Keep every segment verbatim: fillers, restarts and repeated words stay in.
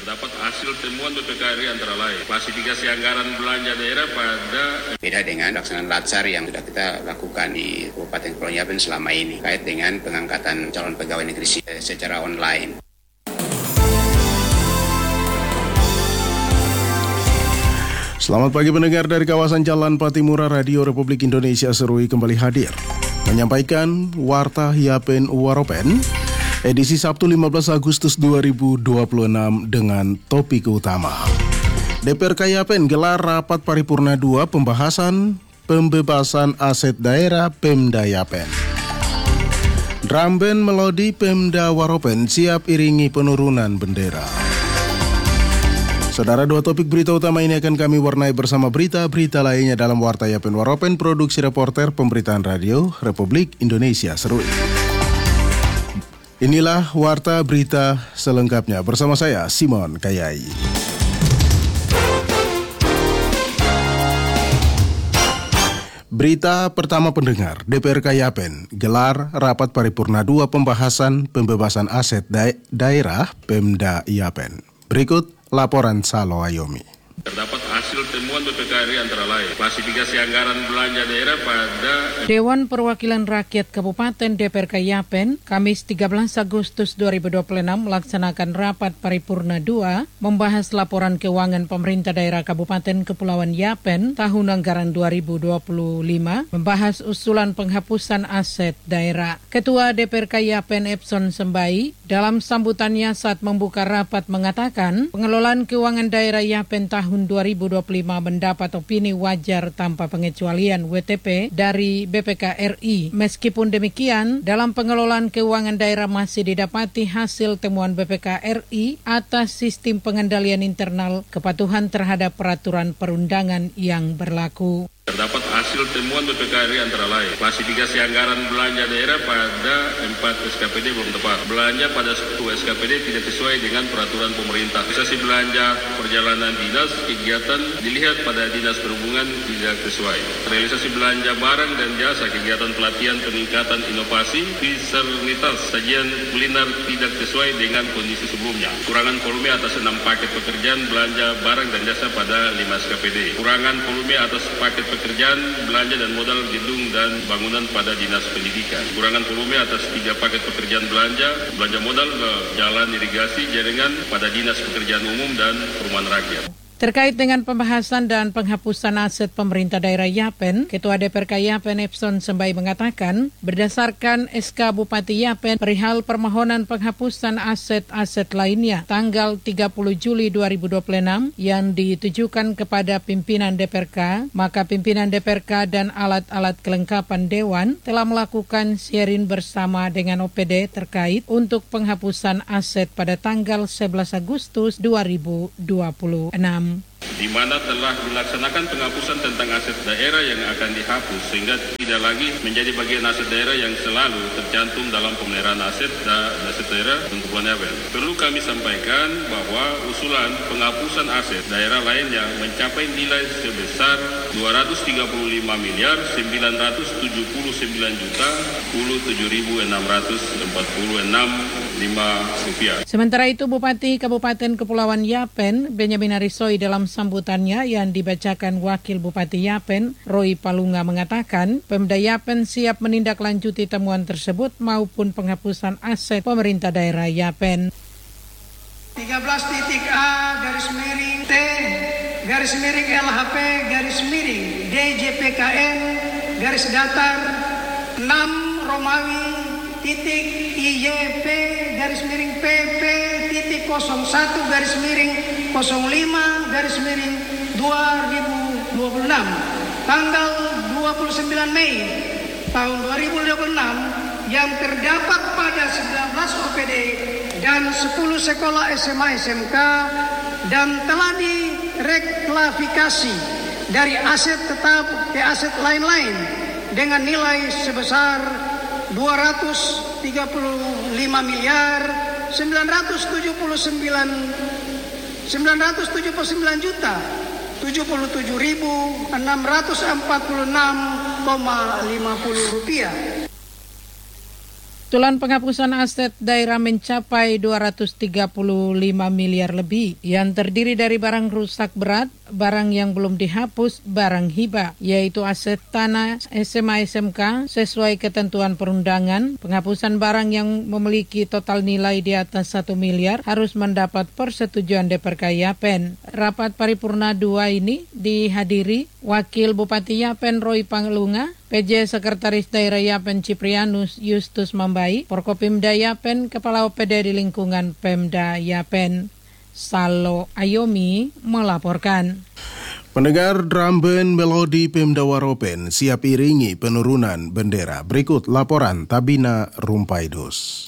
Terdapat hasil temuan B P K R I antara lain klasifikasi anggaran belanja daerah pada beda dengan pelaksanaan latsar yang sudah kita lakukan di Kabupaten Kepulauan Yapen selama ini kait dengan pengangkatan calon pegawai negeri secara online. Selamat pagi pendengar dari kawasan Jalan Patimura. Radio Republik Indonesia Serui kembali hadir menyampaikan Warta Yapen Waropen edisi Sabtu lima belas Agustus dua ribu dua puluh enam dengan topik utama. D P R K Yapen gelar rapat paripurna dua pembahasan pembebasan aset daerah Pemda Yapen. Drum band melodi Pemda Waropen siap iringi penurunan bendera. Saudara, dua topik berita utama ini akan kami warnai bersama berita-berita lainnya dalam Warta Yapen Waropen, produksi reporter pemberitaan radio Republik Indonesia Serui. Inilah Warta Berita selengkapnya bersama saya, Simon Kayai. Berita pertama pendengar, D P R K Yapen gelar rapat paripurna dua pembahasan pembebasan aset da- daerah Pemda Yapen. Berikut laporan Salo Ayomi. Terdapat hasil temuan B P K R I antara lain klasifikasi anggaran belanja daerah pada Dewan Perwakilan Rakyat Kabupaten D P R K Yapen Kamis tiga belas Agustus dua ribu dua puluh enam melaksanakan rapat paripurna dua membahas laporan keuangan pemerintah daerah Kabupaten Kepulauan Yapen tahun anggaran dua ribu dua puluh lima, membahas usulan penghapusan aset daerah. Ketua D P R K Yapen Epson Sembai dalam sambutannya saat membuka rapat mengatakan pengelolaan keuangan daerah Yapen tahun tahun dua ribu dua puluh lima mendapat opini wajar tanpa pengecualian W T P dari B P K R I. Meskipun demikian, dalam pengelolaan keuangan daerah masih didapati hasil temuan B P K R I atas sistem pengendalian internal kepatuhan terhadap peraturan perundangan yang berlaku. Terdapat hasil temuan B P K R I antara lain klasifikasi anggaran belanja daerah pada empat S K P D belum tepat. Belanja pada satu S K P D tidak sesuai dengan peraturan pemerintah. Realisasi belanja perjalanan dinas kegiatan dilihat pada dinas perhubungan tidak sesuai. Realisasi belanja barang dan jasa kegiatan pelatihan peningkatan inovasi disernitas sajian kuliner tidak sesuai dengan kondisi sebelumnya. Kurangan volume atas enam paket pekerjaan belanja barang dan jasa pada lima S K P D. Kurangan volume atas paket pekerjaan, belanja dan modal gedung dan bangunan pada Dinas Pendidikan. Kurangan volume atas tiga paket pekerjaan belanja, belanja modal ke jalan irigasi jaringan pada Dinas Pekerjaan Umum dan Perumahan Rakyat. Terkait dengan pembahasan dan penghapusan aset pemerintah daerah Yapen, Ketua D P R K Yapen Epson Sembai mengatakan, berdasarkan S K Bupati Yapen perihal permohonan penghapusan aset-aset lainnya tanggal tiga puluh Juli dua ribu dua puluh enam yang ditujukan kepada pimpinan D P R K, maka pimpinan D P R K dan alat-alat kelengkapan Dewan telah melakukan sharing bersama dengan O P D terkait untuk penghapusan aset pada tanggal sebelas Agustus dua ribu dua puluh enam. Di mana telah dilaksanakan penghapusan tentang aset daerah yang akan dihapus sehingga tidak lagi menjadi bagian aset daerah yang selalu tercantum dalam pemeliharaan aset dan aset daerah untuk Kepulauan Yapen. Perlu kami sampaikan bahwa usulan penghapusan aset daerah lainnya mencapai nilai sebesar dua ratus tiga puluh lima miliar sembilan ratus tujuh puluh sembilan juta tujuh ribu enam ratus empat puluh enam lima rupiah. Sementara itu, Bupati Kabupaten Kepulauan Yapen Benyamin Arisoi dalam sambutannya yang dibacakan Wakil Bupati Yapen, Roy Palunga mengatakan, Pemda Yapen siap menindaklanjuti temuan tersebut maupun penghapusan aset pemerintah daerah Yapen. tiga belas titik A garis miring T garis miring L H P garis miring D J P K N garis datar enam Romawi titik I Y P garis miring P P titik nol satu garis miring nol lima garis miring dua ribu dua puluh enam tanggal dua puluh sembilan Mei tahun dua ribu dua puluh enam yang terdapat pada sembilan belas O P D dan sepuluh sekolah S M A S M K dan telah direklasifikasi dari aset tetap ke aset lain-lain dengan nilai sebesar dua ratus tiga puluh lima miliar sembilan ratus tujuh puluh sembilan juta tujuh puluh tujuh ribu enam ratus empat puluh enam koma lima puluh rupiah. Usulan penghapusan aset daerah mencapai dua ratus tiga puluh lima miliar lebih yang terdiri dari barang rusak berat, barang yang belum dihapus, barang hibah, yaitu aset tanah, S M A S M K sesuai ketentuan perundangan. Penghapusan barang yang memiliki total nilai di atas satu miliar harus mendapat persetujuan D P R K Yapen. Rapat paripurna dua ini dihadiri Wakil Bupati Yapen Roy Panglunga, P J Sekretaris Daerah Yapen Ciprianus Justus Mambai, Forkopimda Yapen, Kepala O P D di lingkungan Pemda Yapen. Salo Ayomi melaporkan. Pendengar, drum band Melodi Pemda Waropen siap iringi penurunan bendera. Berikut laporan Tabina Rumpaidus.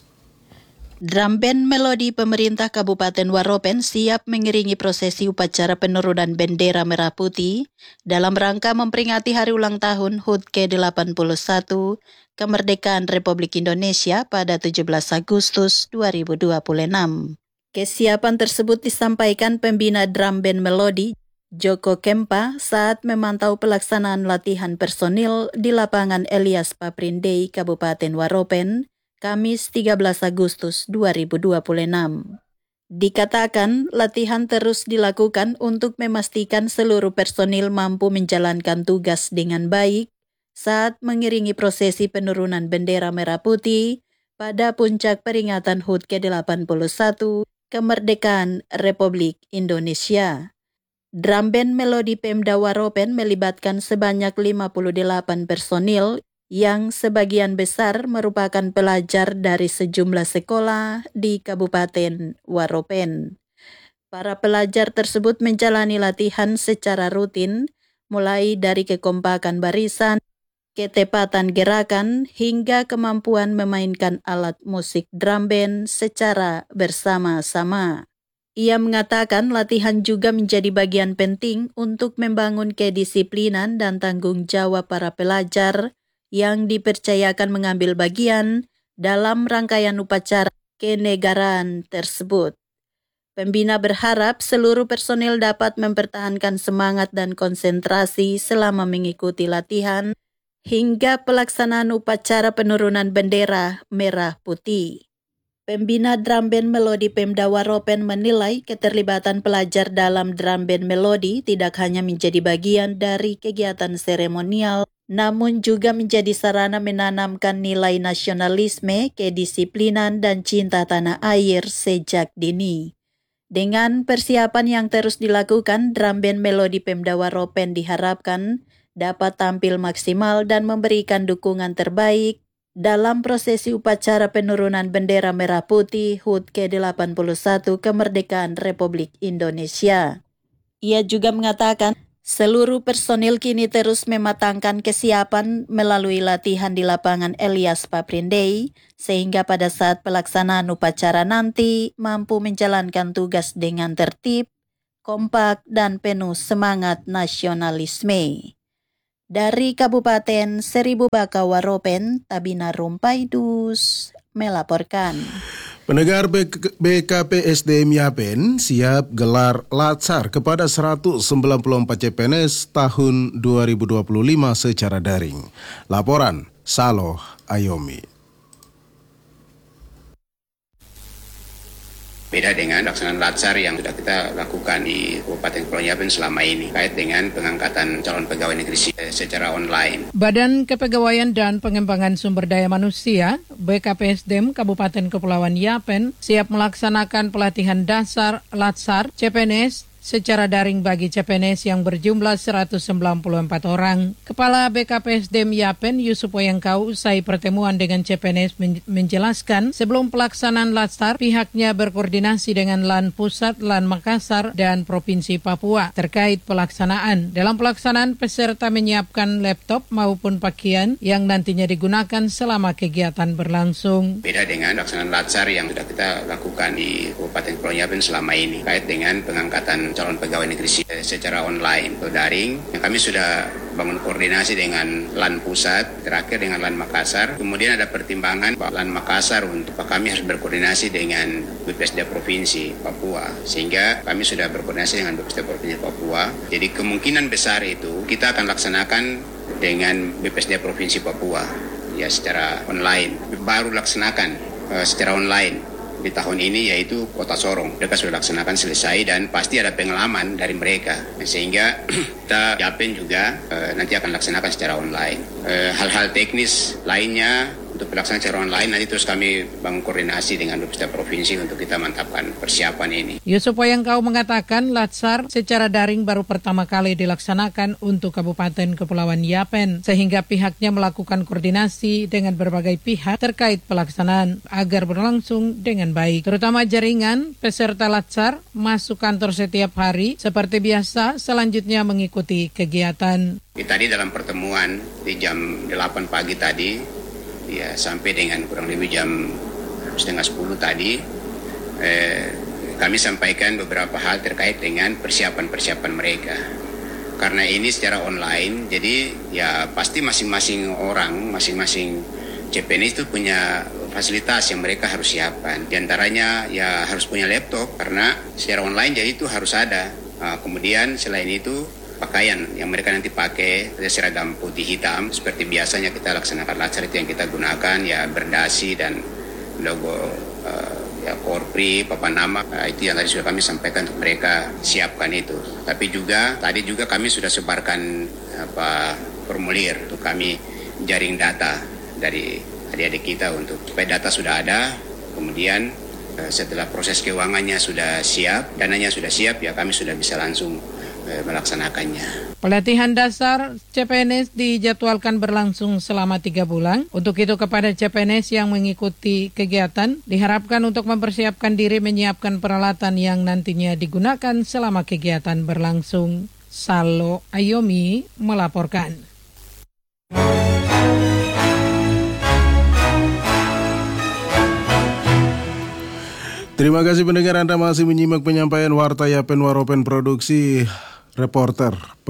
Drum band Melodi pemerintah Kabupaten Waropen siap mengiringi prosesi upacara penurunan bendera merah putih dalam rangka memperingati hari ulang tahun H U T ke delapan puluh satu kemerdekaan Republik Indonesia pada tujuh belas Agustus dua ribu dua puluh enam. Kesiapan tersebut disampaikan pembina drum band Melodi, Joko Kempa, saat memantau pelaksanaan latihan personil di lapangan Elias Paprindei, Kabupaten Waropen, Kamis tiga belas Agustus dua ribu dua puluh enam. Dikatakan latihan terus dilakukan untuk memastikan seluruh personil mampu menjalankan tugas dengan baik saat mengiringi prosesi penurunan bendera merah putih pada puncak peringatan H U T ke delapan puluh satu kemerdekaan Republik Indonesia. Drum band Melodi Pemda Waropen melibatkan sebanyak lima puluh delapan personil yang sebagian besar merupakan pelajar dari sejumlah sekolah di Kabupaten Waropen. Para pelajar tersebut menjalani latihan secara rutin, mulai dari kekompakan barisan, ketepatan gerakan, hingga kemampuan memainkan alat musik drum band secara bersama-sama. Ia mengatakan latihan juga menjadi bagian penting untuk membangun kedisiplinan dan tanggung jawab para pelajar yang dipercayakan mengambil bagian dalam rangkaian upacara kenegaraan tersebut. Pembina berharap seluruh personil dapat mempertahankan semangat dan konsentrasi selama mengikuti latihan hingga pelaksanaan upacara penurunan bendera merah putih. Pembina drum band Melodi Pemda Waropen menilai keterlibatan pelajar dalam drum band Melodi tidak hanya menjadi bagian dari kegiatan seremonial, namun juga menjadi sarana menanamkan nilai nasionalisme, kedisiplinan, dan cinta tanah air sejak dini. Dengan persiapan yang terus dilakukan, drum band Melodi Pemda Waropen diharapkan dapat tampil maksimal dan memberikan dukungan terbaik dalam prosesi upacara penurunan bendera merah putih H U T ke delapan puluh satu kemerdekaan Republik Indonesia. Ia juga mengatakan seluruh personil kini terus mematangkan kesiapan melalui latihan di lapangan Elias Paprindei, sehingga pada saat pelaksanaan upacara nanti mampu menjalankan tugas dengan tertib, kompak, dan penuh semangat nasionalisme. Dari Kabupaten Seribu Baka Waropen, Tabina Rumpaidus melaporkan. Pendengar, B K P S D M Yapen siap gelar latsar kepada seratus sembilan puluh empat C P N S tahun dua ribu dua puluh lima secara daring. Laporan Saloh Ayomi. Beda dengan pelaksanaan latsar yang sudah kita lakukan di Kabupaten Kepulauan Yapen selama ini terkait dengan pengangkatan calon pegawai negeri secara online. Badan Kepegawaian dan Pengembangan Sumber Daya Manusia B K P S D M Kabupaten Kepulauan Yapen siap melaksanakan pelatihan dasar latsar C P N S secara daring bagi C P N S yang berjumlah seratus sembilan puluh empat orang. Kepala B K P S D M Yapen Yusuf Wayangkau usai pertemuan dengan C P N S menjelaskan sebelum pelaksanaan latsar pihaknya berkoordinasi dengan LAN Pusat, LAN Makassar, dan Provinsi Papua terkait pelaksanaan. Dalam pelaksanaan peserta menyiapkan laptop maupun pakaian yang nantinya digunakan selama kegiatan berlangsung. Beda dengan pelaksanaan latsar yang sudah kita lakukan di Kabupaten Kepulauan Yapen selama ini terkait dengan pengangkatan calon pegawai negeri secara online atau daring. Kami sudah bangun koordinasi dengan LAN Pusat, terakhir dengan LAN Makassar. Kemudian ada pertimbangan LAN Makassar untuk kami harus berkoordinasi dengan B P S D Provinsi Papua, sehingga kami sudah berkoordinasi dengan B P S D Provinsi Papua. Jadi kemungkinan besar itu kita akan laksanakan dengan B P S D Provinsi Papua. ya secara online. Baru laksanakan uh, secara online di tahun ini yaitu Kota Sorong. Mereka sudah laksanakan selesai dan pasti ada pengalaman dari mereka. Sehingga kita Yapen juga uh, nanti akan laksanakan secara online. Uh, hal-hal teknis lainnya untuk pelaksanaan secara online nanti terus kami bangun koordinasi dengan Bapeda Provinsi untuk kita mantapkan persiapan ini. Yusuf Wayangkau mengatakan Latsar secara daring baru pertama kali dilaksanakan untuk Kabupaten Kepulauan Yapen, sehingga pihaknya melakukan koordinasi dengan berbagai pihak terkait pelaksanaan agar berlangsung dengan baik. Terutama jaringan peserta Latsar masuk kantor setiap hari seperti biasa, selanjutnya mengikuti kegiatan. Tadi dalam pertemuan di jam delapan pagi tadi, ya sampai dengan kurang lebih jam setengah sepuluh tadi eh, kami sampaikan beberapa hal terkait dengan persiapan-persiapan mereka. Karena ini secara online, jadi ya pasti masing-masing orang, masing-masing C P N S itu punya fasilitas yang mereka harus siapkan. Di antaranya ya harus punya laptop karena secara online jadi itu harus ada. Nah, kemudian selain itu pakaian yang mereka nanti pakai seragam putih hitam seperti biasanya kita laksanakan Latsar itu yang kita gunakan ya berdasi dan logo uh, ya Korpri, papan nama, uh, itu yang tadi sudah kami sampaikan untuk mereka siapkan itu. Tapi juga tadi juga kami sudah sebarkan apa formulir untuk kami jaring data dari adik-adik kita untuk supaya data sudah ada, kemudian uh, setelah proses keuangannya sudah siap, dananya sudah siap ya kami sudah bisa langsung melaksanakannya. Pelatihan dasar C P N S dijadwalkan berlangsung selama tiga bulan. Untuk itu kepada C P N S yang mengikuti kegiatan diharapkan untuk mempersiapkan diri menyiapkan peralatan yang nantinya digunakan selama kegiatan berlangsung. Salo Ayomi melaporkan. Terima kasih pendengar, Anda masih menyimak penyampaian Warta Yapen Waropen Produksi Reporter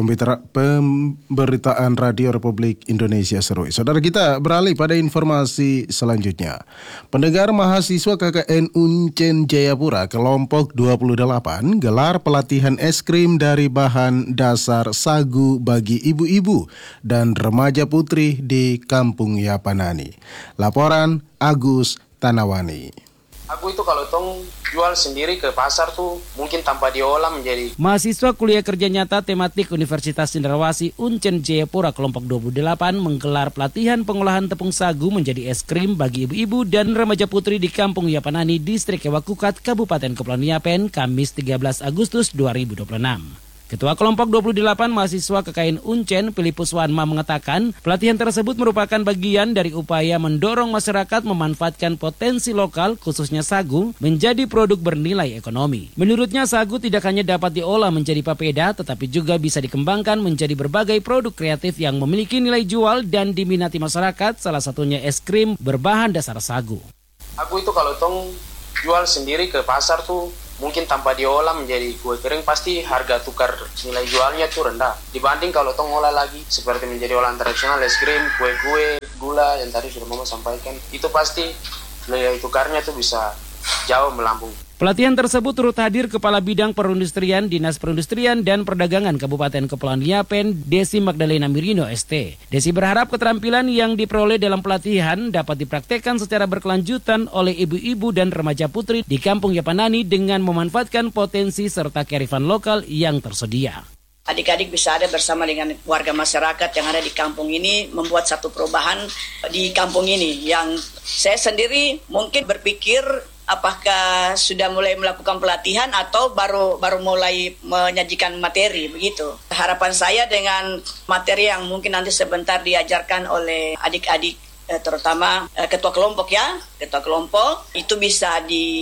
Pemberitaan Radio Republik Indonesia Serui. Saudara kita beralih pada informasi selanjutnya. Pendengar, mahasiswa K K N Uncen Jayapura kelompok dua puluh delapan gelar pelatihan es krim dari bahan dasar sagu bagi ibu-ibu dan remaja putri di Kampung Yapanani. Laporan Agus Tanawani. Aku itu kalau tong jual sendiri ke pasar tuh mungkin tanpa diolah menjadi. Mahasiswa kuliah kerja nyata tematik Universitas Cendrawasih Uncen Jayapura kelompok dua puluh delapan menggelar pelatihan pengolahan tepung sagu menjadi es krim bagi ibu-ibu dan remaja putri di Kampung Yapanani, Distrik Ewakukat, Kabupaten Kepulauan Yapen, Kamis tiga belas Agustus dua ribu dua puluh enam. Ketua kelompok dua puluh delapan mahasiswa K K N Uncen, Filipus Wanma mengatakan, pelatihan tersebut merupakan bagian dari upaya mendorong masyarakat memanfaatkan potensi lokal, khususnya sagu, menjadi produk bernilai ekonomi. Menurutnya, sagu tidak hanya dapat diolah menjadi papeda, tetapi juga bisa dikembangkan menjadi berbagai produk kreatif yang memiliki nilai jual dan diminati masyarakat, salah satunya es krim berbahan dasar sagu. Aku itu kalau tong jual sendiri ke pasar tuh mungkin tanpa diolah menjadi kue kering pasti harga tukar nilai jualnya tuh rendah dibanding kalau tong olah lagi seperti menjadi olahan tradisional es krim, kue-kue, gula yang tadi sudah Mama sampaikan, itu pasti nilai tukarnya tuh bisa jauh melambung. Pelatihan tersebut turut hadir Kepala Bidang Perindustrian Dinas Perindustrian dan Perdagangan Kabupaten Kepulauan Yapen, Desi Magdalena Mirino S T. Desi berharap keterampilan yang diperoleh dalam pelatihan dapat dipraktekkan secara berkelanjutan oleh ibu-ibu dan remaja putri di Kampung Yapanani dengan memanfaatkan potensi serta kearifan lokal yang tersedia. Adik-adik bisa ada bersama dengan warga masyarakat yang ada di kampung ini membuat satu perubahan di kampung ini yang saya sendiri mungkin berpikir apakah sudah mulai melakukan pelatihan atau baru baru mulai menyajikan materi begitu. Harapan saya dengan materi yang mungkin nanti sebentar diajarkan oleh adik-adik eh, terutama eh, ketua kelompok ya, ketua kelompok itu bisa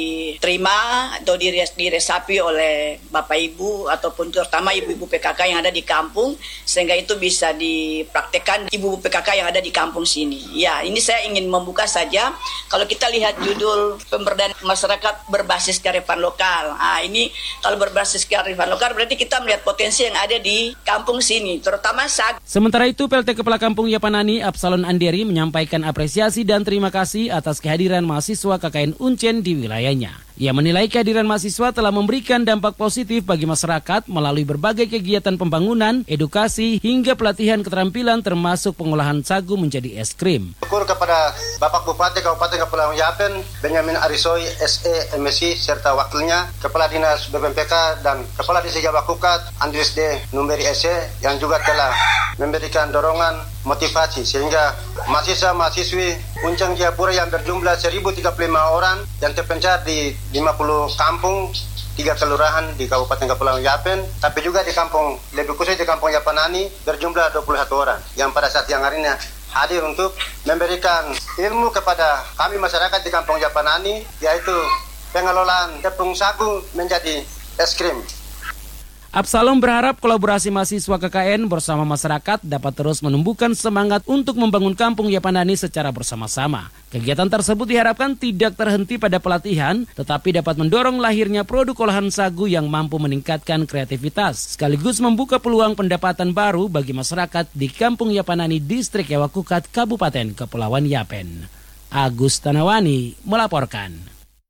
diterima atau dires, diresapi oleh Bapak Ibu ataupun terutama ibu-ibu P K K yang ada di kampung sehingga itu bisa dipraktekkan ibu-ibu P K K yang ada di kampung sini. Ya, ini saya ingin membuka saja kalau kita lihat judul pemberdayaan masyarakat berbasis kearifan lokal. Nah, ini kalau berbasis kearifan lokal berarti kita melihat potensi yang ada di kampung sini, terutama saat. Sementara itu, P L T Kepala Kampung Yapanani Absalon Anderi menyampaikan apresiasi dan terima kasih atas kehadiran mahasiswa K K N Uncen di wilayahnya. Ia menilai kehadiran mahasiswa telah memberikan dampak positif bagi masyarakat melalui berbagai kegiatan pembangunan, edukasi, hingga pelatihan keterampilan termasuk pengolahan sagu menjadi es krim. Syukur kepada Bapak Bupati Kabupaten Kepulauan Yapen, Benyamin Arisoy, S E M S I, serta wakilnya, Kepala Dinas B P M P K, dan Kepala Desa Jawa Kukat, Andries D. Numberi S E, yang juga telah memberikan dorongan motivasi sehingga mahasiswa-mahasiswi Unceng Jayapura yang berjumlah seribu tiga puluh lima orang yang terpencar di lima puluh kampung, tiga kelurahan di Kabupaten Kepulauan Yapen, tapi juga di kampung, lebih khusus di kampung Yapanani berjumlah dua puluh satu orang yang pada saat yang hari ini hadir untuk memberikan ilmu kepada kami masyarakat di kampung Yapanani, yaitu pengelolaan tepung sagu menjadi es krim. Absalom berharap kolaborasi mahasiswa K K N bersama masyarakat dapat terus menumbuhkan semangat untuk membangun kampung Yapanani secara bersama-sama. Kegiatan tersebut diharapkan tidak terhenti pada pelatihan, tetapi dapat mendorong lahirnya produk olahan sagu yang mampu meningkatkan kreativitas, sekaligus membuka peluang pendapatan baru bagi masyarakat di kampung Yapanani, Distrik Yawakukat, Kabupaten Kepulauan Yapen. Agus Tanawani melaporkan.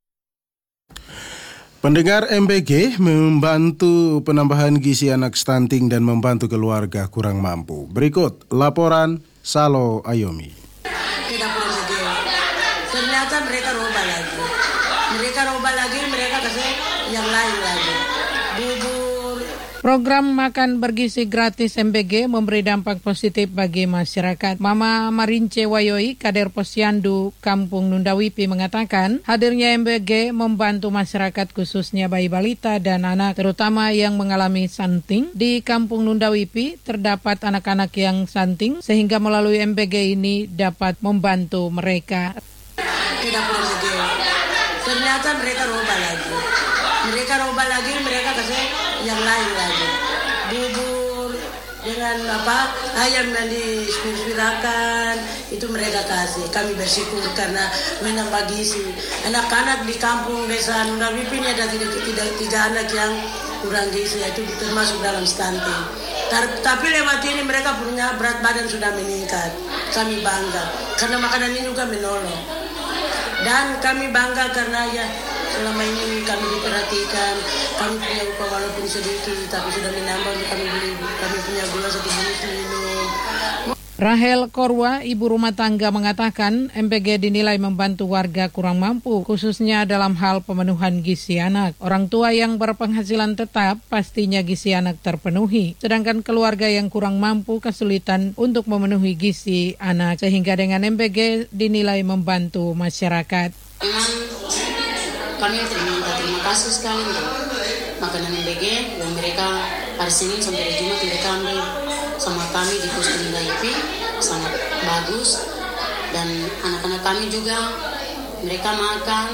Pendengar, M B G membantu penambahan gizi anak stunting dan membantu keluarga kurang mampu. Berikut laporan Salo Ayomi. Tidak perlu lagi. Ternyata mereka rubah lagi. Mereka rubah lagi, mereka kasih yang lain lagi. Bubur. Program makan bergizi gratis M B G memberi dampak positif bagi masyarakat. Mama Marince Wayoi, Kader Posyandu Kampung Nundawipi mengatakan, hadirnya M B G membantu masyarakat khususnya bayi balita dan anak, terutama yang mengalami stunting. Di Kampung Nundawipi terdapat anak-anak yang stunting, sehingga melalui M B G ini dapat membantu mereka. Tidak perlu lagi. Ternyata mereka rubah lagi. Mereka rubah lagi, mereka kasih yang lain lagi. Bubur dengan apa ayam yang dispirspirakan itu mereka kasih. Kami bersyukur karena menambah gizi. Anak-anak di kampung desa Nundawipi ini ada tiga, tiga, tiga anak yang kurang gizi, itu termasuk dalam stunting. Tapi lewat ini mereka punya berat badan sudah meningkat. Kami bangga karena makanan ini juga menolong. Dan kami bangga karena ya selama ini kami diperhatikan, kami punya upah walaupun sedikit, tapi sudah menambah untuk kami beli, kami punya gula satu bungkus minum. Rahel Korwa, ibu rumah tangga, mengatakan M B G dinilai membantu warga kurang mampu, khususnya dalam hal pemenuhan gizi anak. Orang tua yang berpenghasilan tetap, pastinya gizi anak terpenuhi. Sedangkan keluarga yang kurang mampu kesulitan untuk memenuhi gizi anak, sehingga dengan M B G dinilai membantu masyarakat. Memang kami terima, terima kasih sekali untuk makanan M B G yang mereka hari Senin sampai hari Jumat mereka ambil sama kami di Puskes Nundawipi, sangat bagus. Dan anak-anak kami juga mereka makan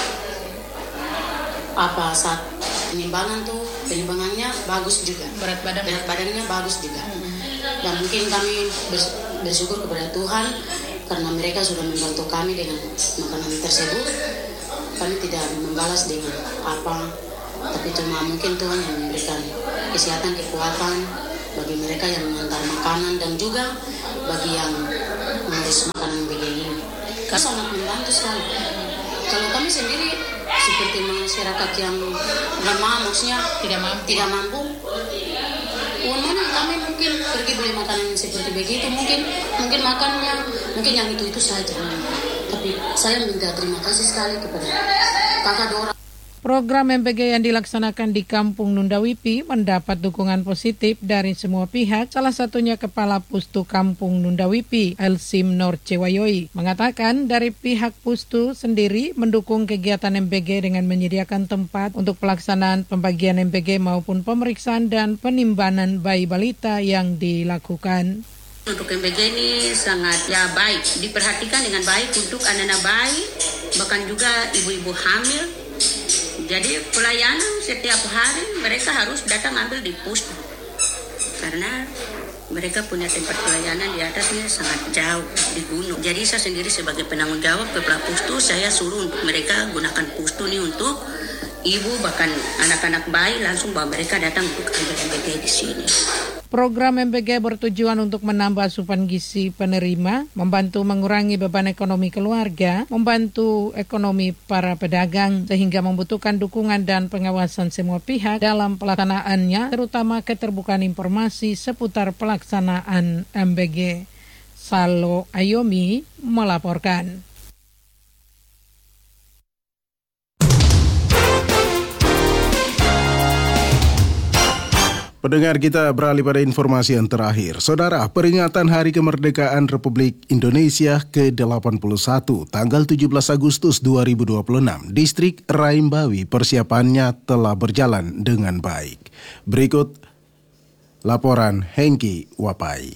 apa saat penimbangan tuh penimbangannya bagus juga, berat badan berat badannya bagus juga. Dan mungkin kami bersyukur kepada Tuhan karena mereka sudah membantu kami dengan makanan tersebut. Kami tidak membalas dengan apa, tapi cuma mungkin Tuhan yang memberikan kesehatan, kekuatan bagi mereka yang mengantar makanan dan juga bagi yang mengurus makanan B G ini. Kami sangat membantu sekali. Kalau kami sendiri seperti masyarakat yang lemah, maksudnya tidak mampu, tidak mampu. Uang mana kami mungkin pergi beli makanan seperti begitu, mungkin mungkin makannya mungkin yang itu itu saja. Tapi saya minta terima kasih sekali kepada kakak Dora. Program M B G yang dilaksanakan di Kampung Nundawipi mendapat dukungan positif dari semua pihak. Salah satunya Kepala Pustu Kampung Nundawipi, Elsim Norcewayoi, mengatakan dari pihak Pustu sendiri mendukung kegiatan M B G dengan menyediakan tempat untuk pelaksanaan pembagian M B G maupun pemeriksaan dan penimbangan bayi balita yang dilakukan. Untuk M B G ini sangat ya baik, diperhatikan dengan baik untuk anak-anak bayi, bahkan juga ibu-ibu hamil. Jadi pelayanan setiap hari mereka harus datang ambil di pustu karena mereka punya tempat pelayanan di atasnya sangat jauh di gunung. Jadi saya sendiri sebagai penanggung jawab kepala pustu, saya suruh untuk mereka gunakan pustu ini untuk ibu bahkan anak-anak bayi, langsung bawa mereka datang untuk ambil M B G di sini. Program M B G bertujuan untuk menambah asupan gizi penerima, membantu mengurangi beban ekonomi keluarga, membantu ekonomi para pedagang, sehingga membutuhkan dukungan dan pengawasan semua pihak dalam pelaksanaannya, terutama keterbukaan informasi seputar pelaksanaan M B G. Salo Ayomi melaporkan. Pendengar, kita beralih pada informasi yang terakhir. Saudara, peringatan Hari Kemerdekaan Republik Indonesia ke delapan puluh satu, tanggal tujuh belas Agustus dua ribu dua puluh enam, Distrik Raimbawi persiapannya telah berjalan dengan baik. Berikut laporan Hengki Wapai.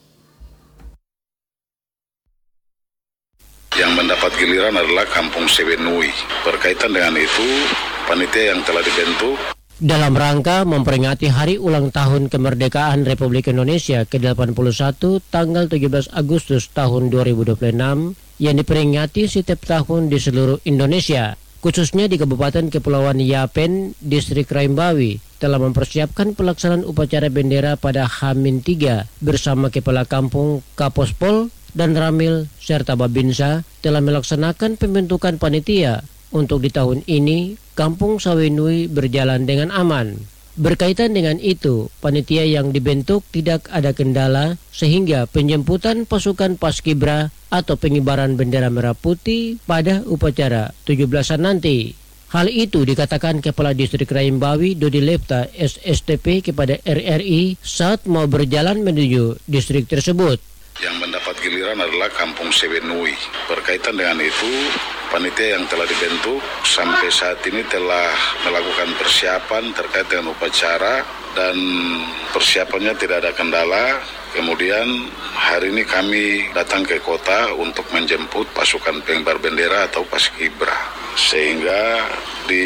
Yang mendapat giliran adalah Kampung Sewenui. Berkaitan dengan itu, panitia yang telah dibentuk dalam rangka memperingati Hari Ulang Tahun Kemerdekaan Republik Indonesia ke delapan puluh satu tanggal tujuh belas Agustus tahun dua ribu dua puluh enam yang diperingati setiap tahun di seluruh Indonesia, khususnya di Kabupaten Kepulauan Yapen, Distrik Raimbawi, telah mempersiapkan pelaksanaan upacara bendera pada H tiga bersama Kepala Kampung, Kapospol, dan Ramil serta Babinsa telah melaksanakan pembentukan panitia untuk di tahun ini Kampung Sewenui berjalan dengan aman. Berkaitan dengan itu, panitia yang dibentuk tidak ada kendala sehingga penjemputan pasukan Paskibra atau pengibaran bendera merah putih pada upacara tujuh belasan nanti. Hal itu dikatakan Kepala Distrik Raimbawi Dodi Lepta S S T P kepada R R I saat mau berjalan menuju distrik tersebut. Yang mendapat giliran adalah Kampung Sewenui. Berkaitan dengan itu, panitia yang telah dibentuk sampai saat ini telah melakukan persiapan terkait dengan upacara dan persiapannya tidak ada kendala. Kemudian hari ini kami datang ke kota untuk menjemput pasukan pengibar bendera atau Paskibra. Sehingga di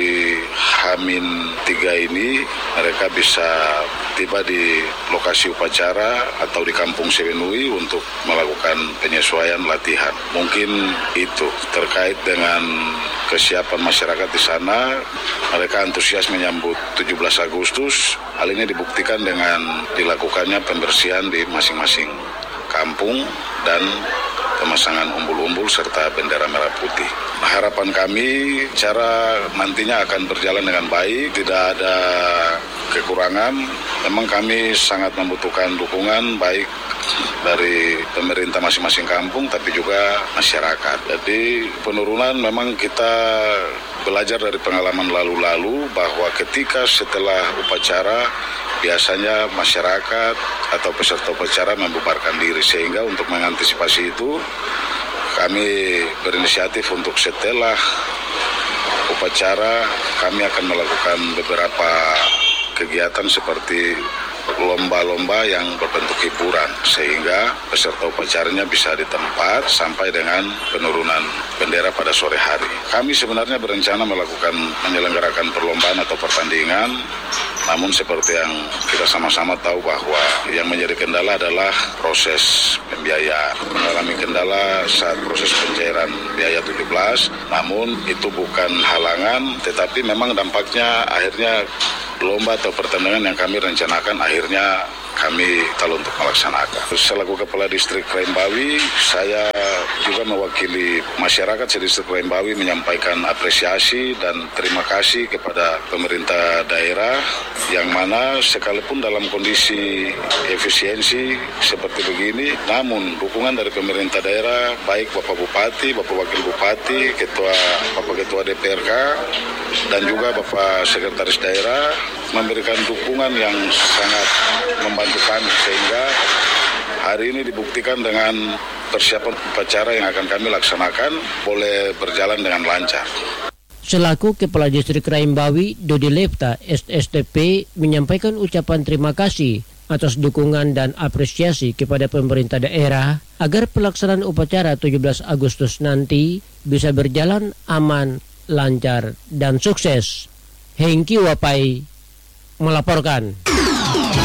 H tiga ini mereka bisa tiba di lokasi upacara atau di Kampung Sewenui untuk melakukan penyesuaian latihan. Mungkin itu terkait dengan kesiapan masyarakat di sana. Mereka antusias menyambut tujuh belas Agustus. Hal ini dibuktikan dengan dilakukannya pembersihan di masing-masing kampung dan pemasangan umbul-umbul serta bendera merah putih. Harapan kami cara nantinya akan berjalan dengan baik, tidak ada kekurangan. Memang kami sangat membutuhkan dukungan baik dari pemerintah masing-masing kampung tapi juga masyarakat. Jadi penurunan memang kita belajar dari pengalaman lalu-lalu bahwa ketika setelah upacara biasanya masyarakat atau peserta upacara membubarkan diri, sehingga untuk mengantisipasi itu kami berinisiatif untuk setelah upacara kami akan melakukan beberapa kegiatan seperti lomba-lomba yang berbentuk hiburan sehingga peserta upacaranya bisa di tempat sampai dengan penurunan bendera pada sore hari. Kami sebenarnya berencana melakukan menyelenggarakan perlombaan atau pertandingan, namun seperti yang kita sama-sama tahu bahwa yang menjadi kendala adalah proses pembiayaan. Mengalami kendala saat proses pencairan biaya tujuh belas, namun itu bukan halangan, tetapi memang dampaknya akhirnya lomba atau pertandingan yang kami rencanakan akhirnya kami tahu untuk melaksanakan. Selaku Kepala Distrik Raimbawi, saya juga mewakili masyarakat sedistrik Raimbawi menyampaikan apresiasi dan terima kasih kepada pemerintah daerah yang mana sekalipun dalam kondisi efisiensi seperti begini, namun dukungan dari pemerintah daerah, baik Bapak Bupati, Bapak Wakil Bupati, Ketua Bapak Ketua D P R K, dan juga Bapak Sekretaris Daerah memberikan dukungan yang sangat membantu kami sehingga hari ini dibuktikan dengan persiapan upacara yang akan kami laksanakan boleh berjalan dengan lancar. Selaku Kepala Distrik Raimbawi, Dodi Lepta S S T P menyampaikan ucapan terima kasih atas dukungan dan apresiasi kepada pemerintah daerah agar pelaksanaan upacara tujuh belas Agustus nanti bisa berjalan aman, lancar, dan sukses. Hengki Wapai melaporkan.